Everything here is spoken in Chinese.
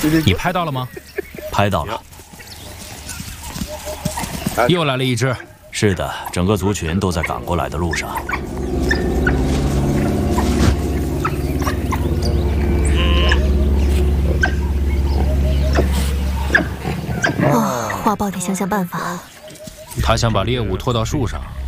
你拍到了吗？ 拍到了。 又来了一只。 是的，整个族群都在赶过来的路上。 花豹得想想办法。 他想把猎物拖到树上，